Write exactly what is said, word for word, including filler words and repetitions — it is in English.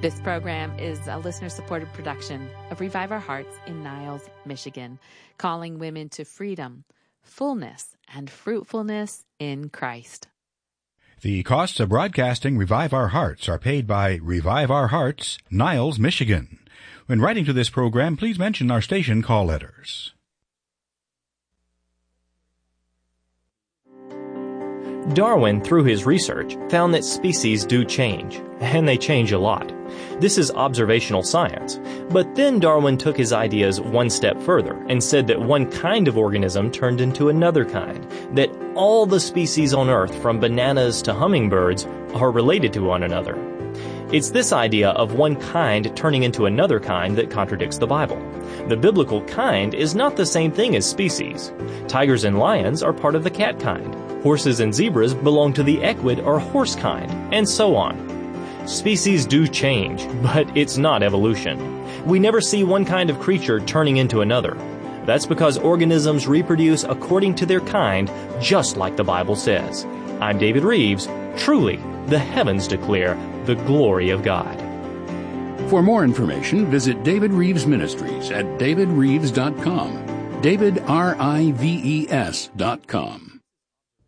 This program is a listener-supported production of Revive Our Hearts in Niles, Michigan, calling women to freedom, fullness, and fruitfulness in Christ. The costs of broadcasting Revive Our Hearts are paid by Revive Our Hearts, Niles, Michigan. When writing to this program, please mention our station call letters. Darwin, through his research, found that species do change, and they change a lot. This is observational science. But then Darwin took his ideas one step further and said that one kind of organism turned into another kind, that all the species on Earth, from bananas to hummingbirds, are related to one another. It's this idea of one kind turning into another kind that contradicts the Bible. The biblical kind is not the same thing as species. Tigers and lions are part of the cat kind. Horses and zebras belong to the equid or horse kind, and so on. Species do change, but it's not evolution. We never see one kind of creature turning into another. That's because organisms reproduce according to their kind, just like the Bible says. I'm David Reeves. Truly, the heavens declare the glory of God. For more information, visit David Reeves Ministries at david reeves dot com. David, R I V E S dot com.